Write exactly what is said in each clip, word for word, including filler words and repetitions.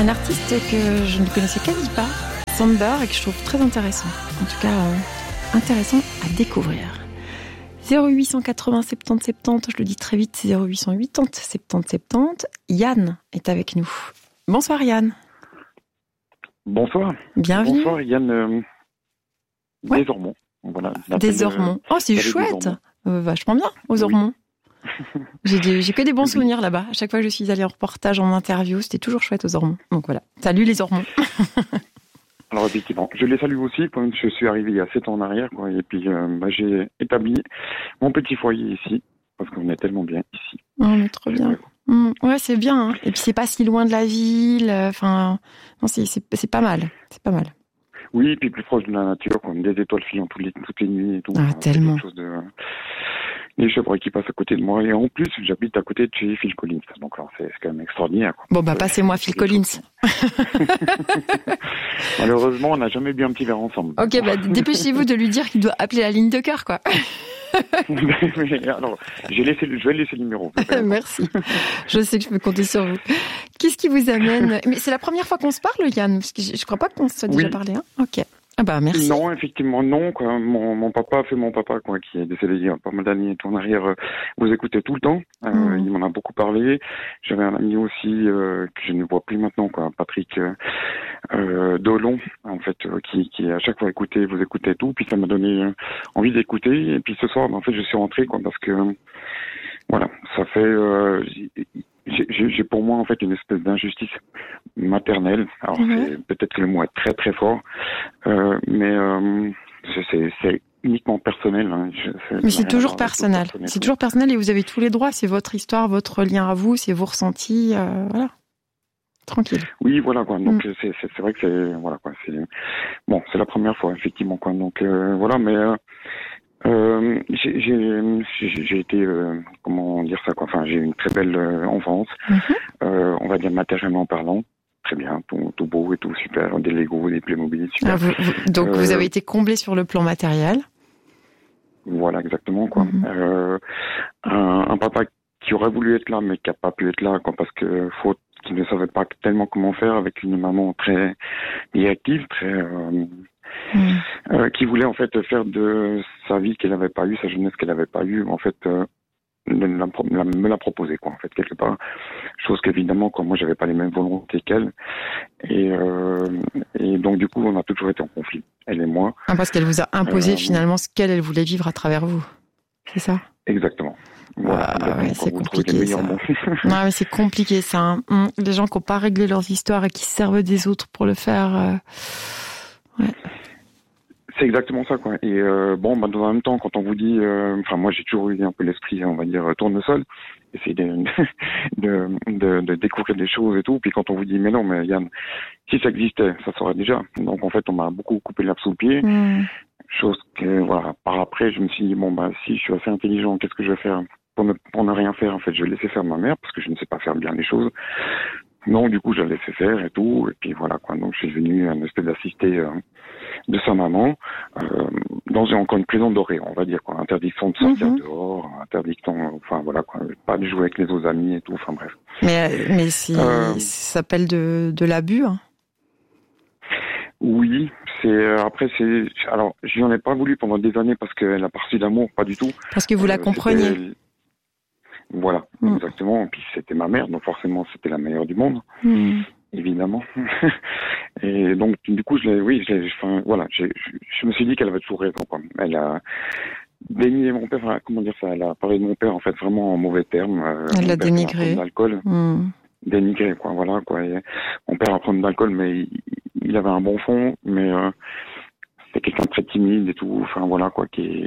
un artiste que je ne connaissais quasi pas, Sander, et que je trouve très intéressant. En tout cas, euh, intéressant à découvrir. zéro huit cent quatre-vingts soixante-dix soixante-dix, je le dis très vite, zéro huit cent quatre-vingt soixante-dix soixante-dix. Yann est avec nous. Bonsoir Yann. Bonsoir. Bienvenue. Bonsoir Yann euh, ouais. des Ormonts. Voilà, des Ormonts. Oh, c'est chouette. Euh, vachement bien, aux Ormonts. Oui. j'ai, des, j'ai que des bons souvenirs là-bas. À chaque fois que je suis allée en reportage, en interview, c'était toujours chouette aux Ormonts. Donc voilà. Salut les Ormonts. Alors effectivement, je les salue aussi. Quand je suis arrivé il y a sept ans en arrière, quoi, et puis euh, bah, j'ai établi mon petit foyer ici parce qu'on est tellement bien ici. Oh, mais trop bien. Mmh, ouais, c'est bien. Hein. Et puis c'est pas si loin de la ville. Enfin, non, c'est, c'est, c'est pas mal. C'est pas mal. Oui, et puis plus proche de la nature, comme des étoiles filant toutes les, toutes les nuits et tout. Ah, enfin, tellement. Quelque chose de... Les chevreuils qui passent à côté de moi. Et en plus, j'habite à côté de chez Phil Collins. Donc alors, c'est, c'est quand même extraordinaire. Quoi. Bon, bah, passez-moi Phil Collins. Malheureusement, on n'a jamais bu un petit verre ensemble. Ok, bah, dépêchez-vous de lui dire qu'il doit appeler la ligne de cœur, quoi. Alors, j'ai laissé, je vais laisser le numéro. Merci. Je sais que je peux compter sur vous. Qu'est-ce qui vous amène... Mais c'est la première fois qu'on se parle, Yann, parce que je ne crois pas qu'on se soit déjà oui. parlé. Hein ok. Ah bah merci. Non, effectivement, non. Quoi. Mon, mon papa fait mon papa, quoi, qui est décédé il y a pas mal d'années en arrière. Euh, vous écoutez tout le temps. Euh, mmh. Il m'en a beaucoup parlé. J'avais un ami aussi euh, que je ne vois plus maintenant, quoi, Patrick euh, euh, Dolon, en fait, euh, qui, qui à chaque fois écoutait, vous écoutez tout. Puis ça m'a donné euh, envie d'écouter. Et puis ce soir, ben, en fait, je suis rentré, quoi, parce que euh, voilà, ça fait. Euh, J'ai, j'ai, j'ai pour moi en fait une espèce d'injustice maternelle. Alors mmh. c'est, peut-être que le mot est très très fort, euh, mais euh, c'est, c'est, c'est uniquement personnel. Hein. Je, c'est, mais c'est toujours personnel. personnel. C'est toujours personnel et vous avez tous les droits. C'est votre histoire, votre lien à vous, c'est vos ressentis. Euh, voilà, tranquille. Oui, voilà quoi. Donc mmh. c'est, c'est, c'est vrai que c'est voilà quoi. C'est bon, c'est la première fois effectivement quoi. Donc euh, voilà, mais. Euh, Euh, j'ai, j'ai, j'ai, j'ai été, euh, comment dire ça quoi. Enfin, j'ai eu une très belle euh, enfance. Mm-hmm. Euh, on va dire matériellement parlant, très bien, tout, tout beau et tout super, des Lego, des Playmobil, super. Ah, vous, vous, donc euh, vous avez été comblé sur le plan matériel. Voilà, exactement quoi. Mm-hmm. Euh, un, un papa qui aurait voulu être là, mais qui a pas pu être là, quoi, parce que faute, qui ne savait pas tellement comment faire, avec une maman très directive, très euh, Mmh. Euh, qui voulait en fait faire de sa vie qu'elle n'avait pas eue, sa jeunesse qu'elle n'avait pas eue, en fait, euh, la, la, me la proposer quoi, en fait, quelque part. Chose qu'évidemment, comme moi, j'avais pas les mêmes volontés qu'elle, et, euh, et donc du coup, on a toujours été en conflit, elle et moi. Ah, parce qu'elle vous a imposé euh, finalement ce qu'elle elle voulait vivre à travers vous, c'est ça? Exactement. Voilà, ah, exactement. Ouais, c'est compliqué ça. Non, mais c'est compliqué ça. Hein. Les gens qui n'ont pas réglé leurs histoires et qui se servent des autres pour le faire. Euh... Ouais. C'est exactement ça, quoi. Et euh, bon, bah, dans le même temps, quand on vous dit, enfin, euh, moi, j'ai toujours eu un peu l'esprit, on va dire, tournesol, essayer de, de, de, de découvrir des choses et tout. Puis quand on vous dit, mais non, mais Yann, si ça existait, ça serait déjà. Donc en fait, on m'a beaucoup coupé l'herbe sous le pied. Mmh. Chose que, voilà, par après, je me suis dit, bon, bah, si je suis assez intelligent, qu'est-ce que je vais faire pour ne, pour ne rien faire? En fait, je vais laisser faire ma mère parce que je ne sais pas faire bien les choses. Non, du coup, je l'ai laissé faire et tout. Et puis voilà, quoi. Donc, je suis devenu un espèce d'assisté euh, de sa maman euh, dans une, encore une prison dorée, on va dire, quoi. Interdiction de sortir mm-hmm. dehors, interdiction, enfin voilà, quoi. Pas de jouer avec les autres amis et tout. Enfin bref. Mais mais si euh, ça s'appelle de de l'abus. Hein. Oui, c'est après c'est alors je n'en ai pas voulu pendant des années parce qu'elle a parti d'amour, pas du tout. Parce que vous euh, la compreniez. C'était... Voilà, mmh. exactement. Et puis c'était ma mère, donc forcément c'était la meilleure du monde, mmh. évidemment. Et donc du coup, je l'ai, oui, je l'ai, enfin voilà, j'ai, je, je me suis dit qu'elle avait toujours raison, quoi. Elle a dénigré mon père, enfin, comment dire ça, elle a parlé de mon père en fait vraiment en mauvais termes. Euh, elle l'a dénigré. D'alcool, mmh. dénigré, quoi, voilà, quoi. Et mon père a pris d'alcool, mais il, il avait un bon fond, mais euh, c'était quelqu'un de très timide et tout. Enfin voilà, quoi, qui est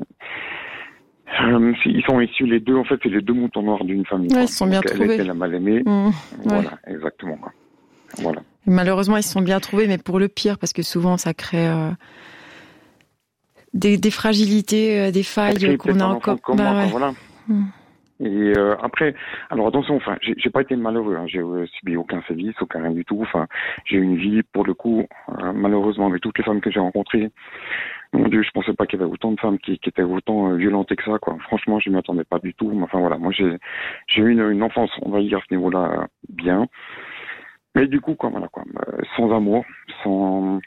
Euh, ils sont issus les deux, en fait, c'est les deux moutons noirs d'une famille. Ouais, ils se sont bien Donc, trouvés. Elle, elle a mal aimé. Mmh, voilà, ouais. exactement. Quoi. Voilà. Et malheureusement, ils se sont bien trouvés, mais pour le pire, parce que souvent, ça crée euh, des, des fragilités, euh, des failles qu'on a encore. Comme bah, moi, ouais. Voilà. Mmh. Et euh, après, alors attention, enfin, j'ai, j'ai pas été malheureux, hein, j'ai euh, subi aucun sévice, aucun rien du tout. Enfin, j'ai eu une vie, pour le coup, euh, malheureusement, avec toutes les femmes que j'ai rencontrées. Mon Dieu, je pensais pas qu'il y avait autant de femmes qui, qui étaient autant euh, violentes que ça, quoi. Franchement, je m'y attendais pas du tout. Enfin voilà, moi j'ai j'ai eu une, une enfance, on va dire à ce niveau-là, bien. Mais du coup, quoi, voilà, quoi, euh, sans amour, sans